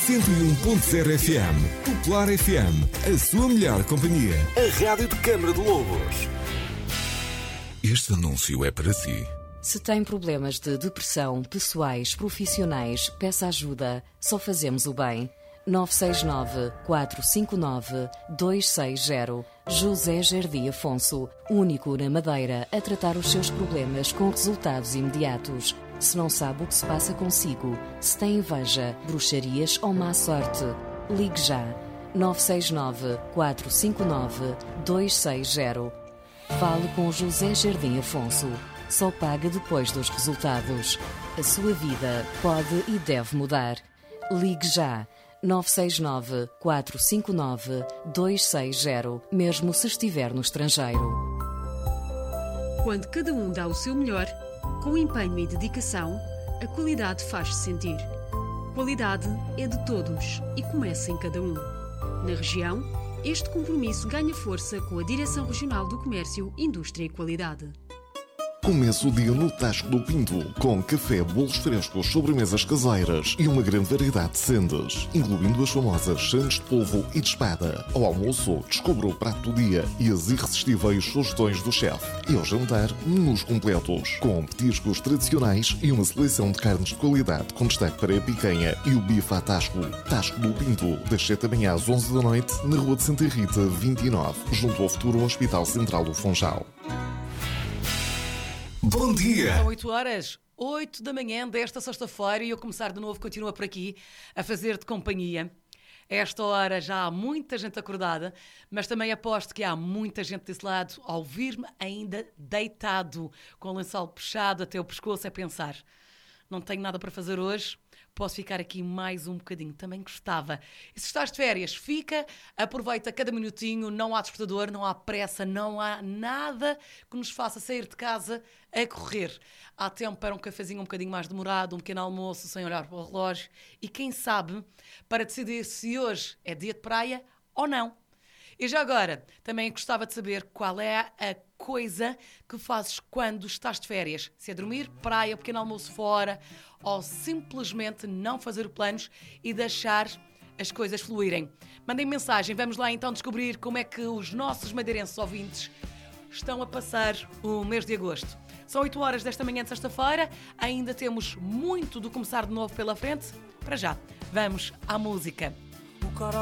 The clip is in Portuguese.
101.0 FM. Popular FM. A sua melhor companhia. A rádio de Câmara de Lobos. Este anúncio é para si. Se tem problemas de depressão, pessoais, profissionais, peça ajuda. Só fazemos o bem. 969-459-260. José Jardim Afonso, único na Madeira a tratar os seus problemas com resultados imediatos. Se não sabe o que se passa consigo, se tem inveja, bruxarias ou má sorte, ligue já. 969-459-260. Fale com José Jardim Afonso. Só paga depois dos resultados. A sua vida pode e deve mudar. Ligue já. 969-459-260, mesmo se estiver no estrangeiro. Quando cada um dá o seu melhor, com empenho e dedicação, a qualidade faz-se sentir. Qualidade é de todos e começa em cada um. Na região, este compromisso ganha força com a Direção Regional do Comércio, Indústria e Qualidade. Começa o dia no Tasco do Pinto, com café, bolos frescos, sobremesas caseiras e uma grande variedade de sendas, incluindo as famosas sandes de polvo e de espada. Ao almoço, descubra o prato do dia e as irresistíveis sugestões do chefe. E ao jantar, menus completos, com petiscos tradicionais e uma seleção de carnes de qualidade, com destaque para a picanha e o bife à Tasco. Tasco do Pinto, das 7 da manhã às 11 da noite, na Rua de Santa Rita, 29, junto ao futuro Hospital Central do Funchal. Bom dia! São 8 horas, 8 da manhã desta sexta-feira e eu começar de novo, continua por aqui a fazer-te companhia. A esta hora já há muita gente acordada, mas também aposto que há muita gente desse lado a ouvir-me ainda deitado, com o lençol puxado até o pescoço, a pensar: não tenho nada para fazer hoje, posso ficar aqui mais um bocadinho, também gostava. E se estás de férias, fica, aproveita cada minutinho, não há despertador, não há pressa, não há nada que nos faça sair de casa a correr. Há tempo para um cafezinho um bocadinho mais demorado, um pequeno almoço sem olhar para o relógio e quem sabe para decidir se hoje é dia de praia ou não. E já agora, também gostava de saber qual é a coisa que fazes quando estás de férias. Se é dormir, praia, pequeno almoço fora, ou simplesmente não fazer planos e deixar as coisas fluírem. Mandem mensagem, vamos lá então descobrir como é que os nossos madeirenses ouvintes estão a passar o mês de agosto. São 8 horas desta manhã de sexta-feira, ainda temos muito de começar de novo pela frente. Para já, vamos à música.